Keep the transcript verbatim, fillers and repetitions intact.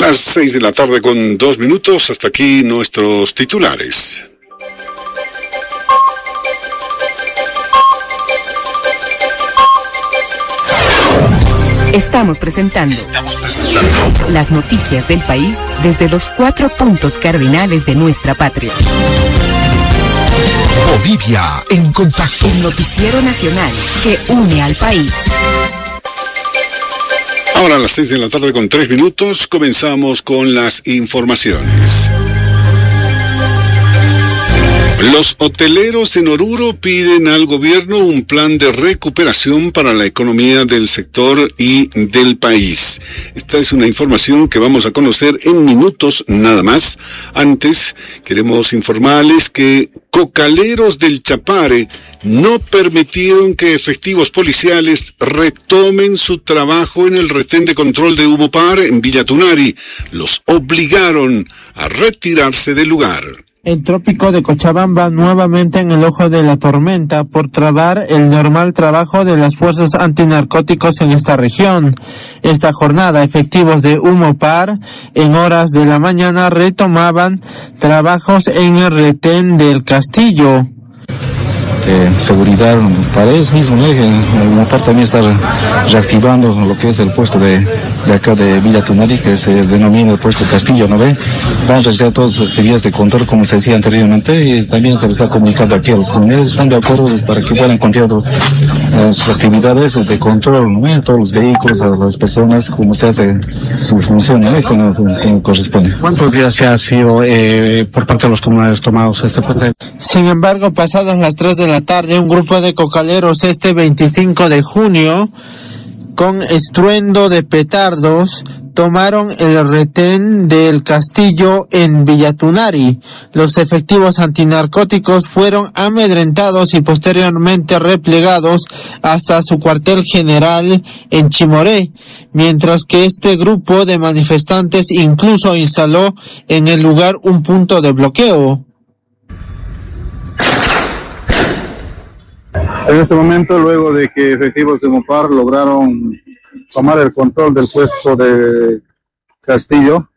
Las seis de la tarde con dos minutos, hasta aquí nuestros titulares. Estamos presentando, Estamos presentando las noticias del país desde los cuatro puntos cardinales de nuestra patria. Bolivia en contacto. El noticiero nacional que une al país. Ahora a las seis de la tarde con tres minutos, comenzamos con las informaciones. Los hoteleros en Oruro piden al gobierno un plan de recuperación para la economía del sector y del país. Esta es una información que vamos a conocer en minutos nada más. Antes, queremos informarles que cocaleros del Chapare no permitieron que efectivos policiales retomen su trabajo en el retén de control de Humopar en Villa Tunari. Los obligaron a retirarse del lugar. El trópico de Cochabamba nuevamente en el ojo de la tormenta por trabar el normal trabajo de las fuerzas antinarcóticos en esta región. Esta jornada, efectivos de Humopar en horas de la mañana retomaban trabajos en el retén del Castillo. Eh, seguridad para eso mismo, ¿no? Humopar también está reactivando lo que es el puesto de, de acá de Villa Tunari, que se denomina el puesto Castillo, ¿no ve? Van a realizar todas sus actividades de control como se decía anteriormente, y también se les está comunicando aquí a las comunidades, están de acuerdo para que puedan continuar eh, sus actividades de control, ¿no ve? A todos los vehículos, a las personas, como se hace su función, ¿no ve? Como, como corresponde. ¿Cuántos días se ha sido eh, por parte de los comunales tomados este puente? Sin embargo, pasadas las tres de la tarde, un grupo de cocaleros este veinticinco de junio, con estruendo de petardos, tomaron el retén del Castillo en Villa Tunari. Los efectivos antinarcóticos fueron amedrentados y posteriormente replegados hasta su cuartel general en Chimoré, mientras que este grupo de manifestantes incluso instaló en el lugar un punto de bloqueo. En este momento, luego de que efectivos de Humopar lograron tomar el control del puesto de Castillo,